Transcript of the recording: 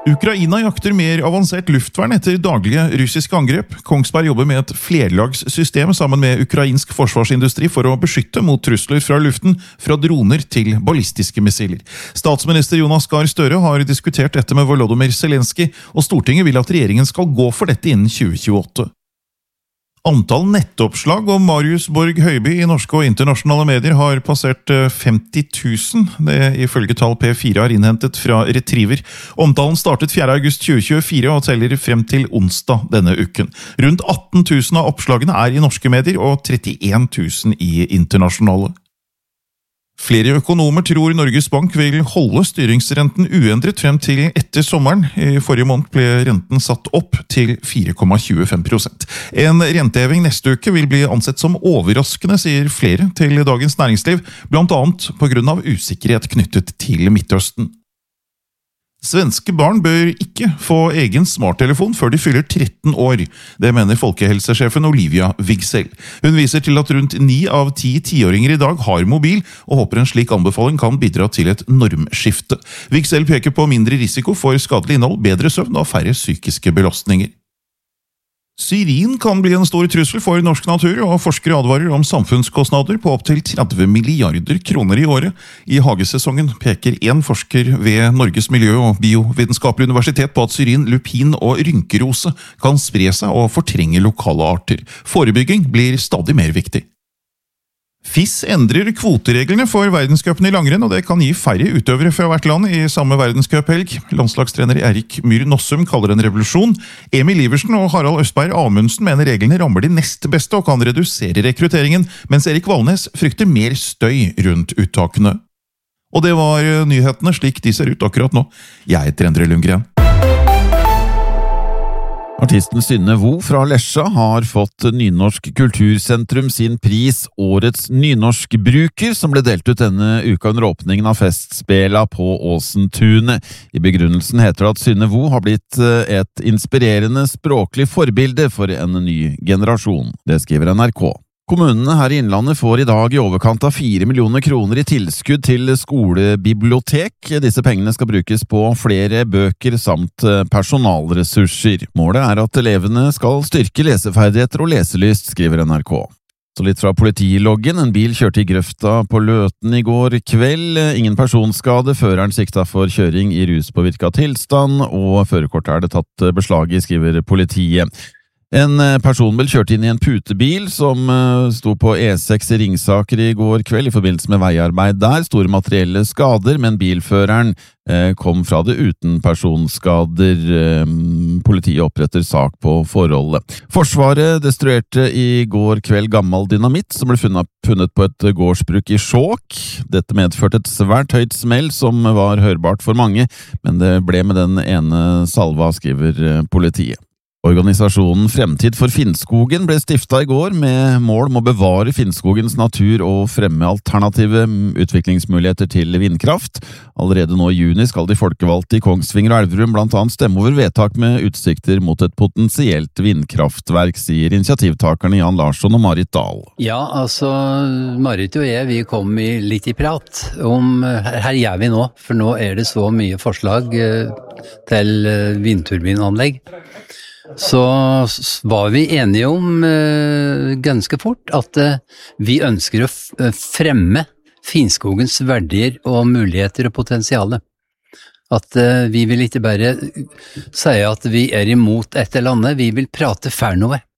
Ukraina jakter mer avansert luftvern etter daglige russiske angrep. Kongsberg jobber med et flerlagssystem sammen med ukrainsk forsvarsindustri for å beskytte mot trusler fra luften, fra droner til ballistiske missiler. Statsminister Jonas Gahr Støre har diskutert dette med Volodymyr Zelenskyj, og Stortinget vil at regjeringen skal gå for dette innen 2028. Antall nettoppslag om Marius Borg Høiby i norske og internasjonale medier har passert 50 000, det ifølge tall P4 har innhentet fra Retriever. Omtalen startet 4. august 2024 og teller frem til onsdag denne uken. Rundt 18 000 av oppslagene er i norske medier og 31 000 i internasjonale. Flere økonomer tror Norges Bank vil holde styringsrenten uendret frem til etter sommeren. I forrige måned ble renten satt opp til 4,25%. En renteheving neste uke vil bli ansett som overraskende, sier flere til Dagens Næringsliv, blant annet på grunn av usikkerhet knyttet til Midtøsten. Svenske barn bør ikke få egen smarttelefon før de fyller 13 år. Det mener folkehelsesjefen Olivia Wigsell. Hun viser til at rundt 9 av 10 10-åringer i dag har mobil, og håper en slik anbefaling kan bidra til et normskifte. Wigsell peker på mindre risiko for skadelig innhold, bedre søvn og færre psykiske belastninger. Syrin kan bli en stor trussel for norsk natur, og forskere advarer om samfunnskostnader på opp til 30 milliarder kroner i året. I hagesesongen peker en forsker ved Norges miljø- og biovitenskapelige universitet på at syrin, lupin og rynkerose kan spre seg og fortrenge lokale arter. Forebygging blir stadig mer viktig. FIS endrer kvotereglene for verdenscupen i langrenn, og det kan gi færre utøvere fra hvert land i samme verdenscuphelg. Landslagstrener Erik Myhr Nossum kaller det en revolusjon. Emil Iversen og Harald Østberg Amundsen mener reglene rammer de nest beste og kan redusere rekrutteringen, mens Erik Valnes frykter mer støy rundt uttakene. Og det var nyhetene slik de ser ut akkurat nå. Jeg heter Endre Lundgren. Artisten Synne Vo fra Lesja har fått Nynorsk Kultursentrum sin pris Årets nynorskbruker, som ble delt ut denne uka under åpningen av festspela på Åsentunet. I begrunnelsen heter det at Synne Vo har blitt et inspirerende språklig forbilde for en ny generasjon. Det skriver NRK. Kommunene her i Innlandet får i dag i overkant av 4 millioner kroner i tilskudd til skolebibliotek. Disse pengene skal brukes på flere bøker samt personalressurser. Målet er at elevene skal styrke leseferdigheter og leselyst, skriver NRK. Så litt fra politiloggen. En bil kjørte i grøfta på Løten i går kveld. Ingen personskade. Føreren sikta for kjøring i ruspåvirket tilstand, og førerkortet er det tatt beslag i, skriver politiet. En personbil kjørte inn i en putebil som sto på E6 i Ringsaker i går kveld i forbindelse med veiarbeid der. Store materielle skader, men bilføreren kom fra det uten personskader. Politiet oppretter sak på forholdet. Forsvaret destruerte i går kveld gammel dynamitt som ble funnet på et gårdsbruk i Skjåk. Dette medførte et svært høyt smell som var hørbart for mange, men det ble med den ene salva, skriver politiet. Organisasjonen Fremtid for Finnskogen ble stiftet i går med mål om å bevare Finnskogens natur og fremme alternative utviklingsmuligheter til vindkraft. Allerede nå i juni skal de folkevalgte i Kongsvinger og Elverum blant annet stemme over vedtak med utsikter mot et potensielt vindkraftverk, sier initiativtakerne Jan Larsson og Marit Dahl. Ja, altså Marit og jeg, vi kom litt i prat om her gjør vi nå, for nå er det så mye forslag til vindturbinanlegg. Så var vi enige om ganske fort at vi ønsker å fremme Finnskogens verdier og muligheter og potensiale. At vi vil ikke bare si at vi er imot et eller annet, vi vil prate for noe.